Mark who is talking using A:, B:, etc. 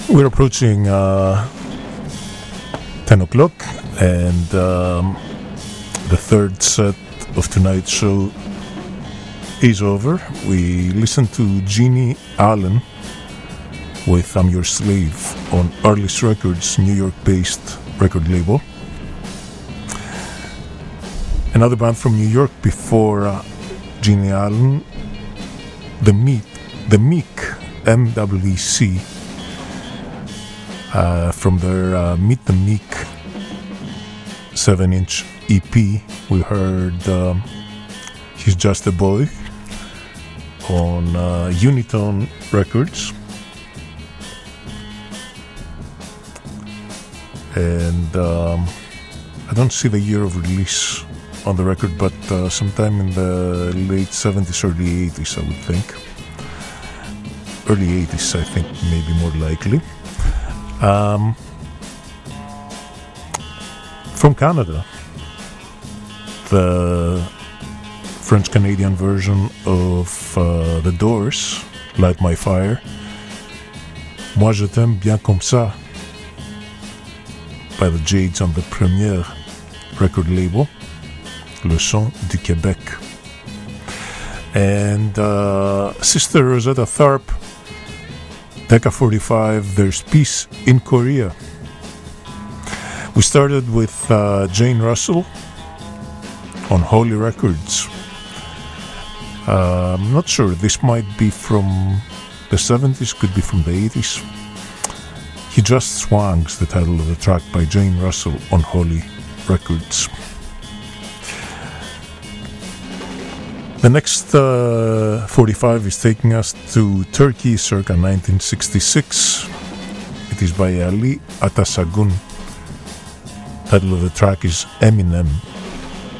A: We're approaching 10 o'clock, and the third set of tonight's show is over. We listened to Jeannie Allen with I'm Your Slave on Arliss Records, New York-based record label. Another band from New York before Jeannie Allen, The Meek, MWC, from their Meet the Meek 7-inch EP. We heard He's Just a Boy on Unitone Records. And I don't see the year of release on the record, but sometime in the late 70s, early 80s, I would think. Early 80s, I think, maybe more likely. From Canada, the French-Canadian version of The Doors, Light My Fire. Moi je t'aime bien comme ça, by the Jades on the Première record label, Le Son du Québec. And Sister Rosetta Tharpe, Decca 45, There's Peace in Korea. We started with Jane Russell on Holy Records. I'm not sure, this might be from the 70s, could be from the 80s. He Just Swangs, the title of the track by Jane Russell on Holy Records. The next 45 is taking us to Turkey circa 1966. It is by Ali Atasagun. Title of the track is Eminem.